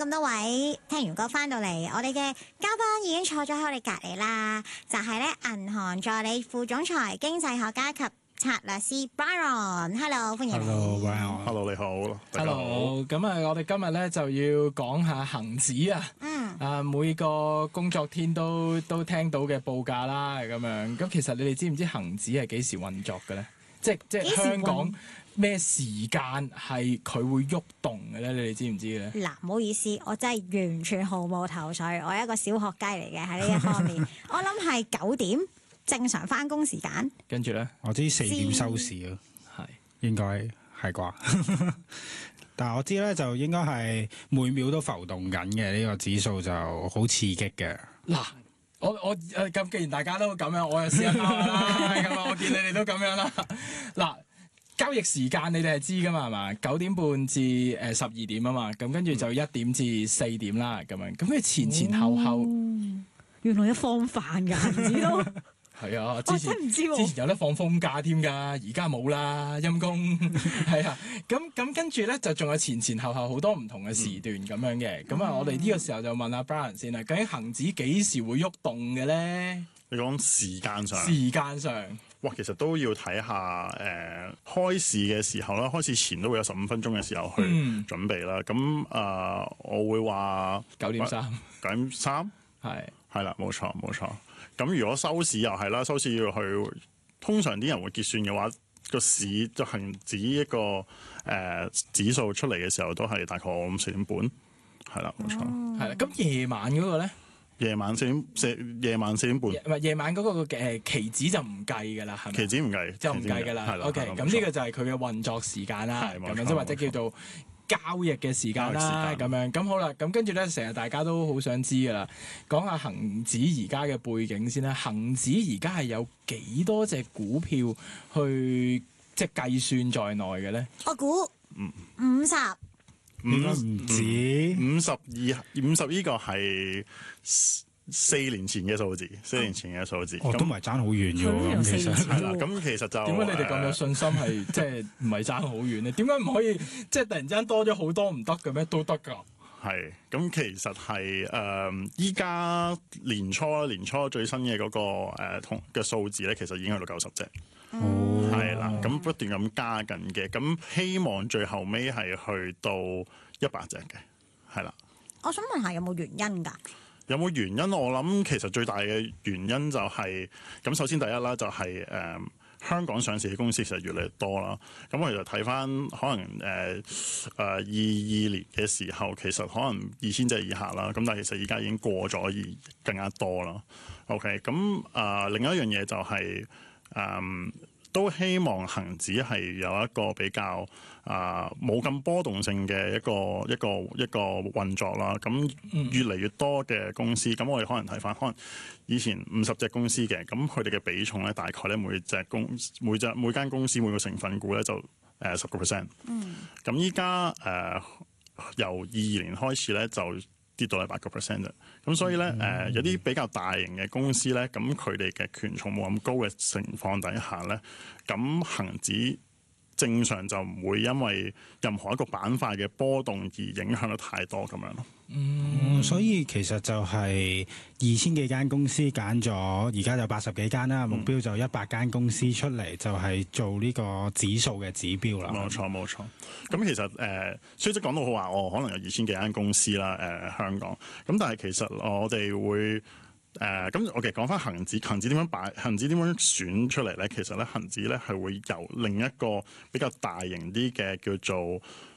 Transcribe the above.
咁多位聽完歌翻到嚟，我哋嘅嘉賓已經坐咗喺我哋隔離啦，就係咧銀行助理副總裁、經濟學家及策略師 Byron。Hello， 歡迎你。 Hello， 你好。 Hello， 咁啊，我哋今日咧就要講下恒指啊。每個工作天都聽到嘅報價啦，咁樣。咁其實你哋知唔知恒指係幾時運作嘅咧？即係香港咩時間係佢會喐動嘅咧？你哋知唔知咧？ 嗱，唔好意思，我真係完全毫無頭緒，我係一個小學雞嚟嘅喺呢一方面。我諗係9點正常翻工時間。 跟住咧， 我知4點收市咯， 係應該係啩？但係我知咧，就應該係每秒都浮動緊嘅，呢個指數就好刺激嘅。 嗱。我咁，既然大家都咁樣，我又試下啦。咁啊，我見你哋都咁樣啦。嗱，交易時間你哋係知噶嘛？係嘛？9點半至12點啊嘛。咁跟住就1點至4點啦。咁樣咁佢前後， 原來有放飯㗎，唔知咯。 係啊， 真唔知喎。 之前有得放風假添㗎，而家冇啦，陰公。係啊，咁跟住咧就仲有前後好多唔同嘅時段咁樣嘅。咁啊，我哋呢個時候就問阿 Brian 先啦，究竟恒指幾時會喐動嘅咧？ 你講時間上？ 時間上， 哇，其實都要睇下開市嘅時候啦，開市前都會有15分鐘嘅時候去準備啦。咁我會話 9點3，9 點3，係啦，冇錯。咁如果收市又係啦，收市要去，通常啲人會結算嘅話，個市就恒指一個指數出嚟嘅時候都係大概我諗4點半，係啦，冇錯。 係啦，咁夜晚嗰個咧？夜晚4點半。唔係夜晚嗰個期指就唔計㗎啦，係咪？ 期指唔計， 就唔計㗎啦。 係啦。 OK，咁呢個就係佢嘅運作時間啦，咁樣即係或者叫做交易嘅時間啦，咁樣咁好啦。咁跟住咧，成日大家都好想知㗎啦。講下恒指而家嘅背景先啦。恒指而家係有幾多隻股票去即係計算在內嘅咧？ 我估50。 唔止 50呢個係4年前嘅數字，4年前嘅數字， 都唔係爭好遠嘅喎。其實係啦，咁其實就點解你哋咁有信心係即係唔係爭好遠咧？點解唔可以即係突然之間多咗好多唔得嘅咩？都得㗎。 係，咁其實係依家年初最新嘅嗰個同嘅數字咧，其實已經去到90隻，係啦，咁不斷咁加緊嘅，咁希望最後尾係去到100隻嘅，係啦。 我想問下有冇原因㗎？ 有冇原因？我諗其實最大嘅原因就係咁，首先第一啦，就係香港上市嘅公司其實越嚟越多啦。咁我哋就睇翻可能22年嘅時候，其實可能2000隻以下啦。咁但係其實而家已經過咗而更加多啦。OK，咁另一樣嘢就係都希望恒指係有一個比較冇咁波動性嘅一個運作啦。咁越嚟越多嘅公司，咁我哋可能睇翻，可能以前50隻公司嘅，咁佢哋嘅比重咧，大概咧每間公司每個成分股咧就10%。咁依家由22年開始咧就跌到係8%啫，咁所以咧有啲比較大型嘅公司咧，咁佢哋嘅權重冇咁高嘅情況底下咧，咁恒指正常就唔會因為任何一個板塊嘅波動而影響得太多咁樣咯。 所以其實就係2000幾間公司揀咗，而家就80幾間啦，目標就100間公司出嚟，就係做呢個指數嘅指標啦。 冇錯。咁其實雖則講到好話，可能有2000幾間公司啦，香港。咁但係其實我哋會咁我哋講翻恒指點樣選出嚟咧？其實咧恒指咧係會由另一個比較大型啲嘅叫做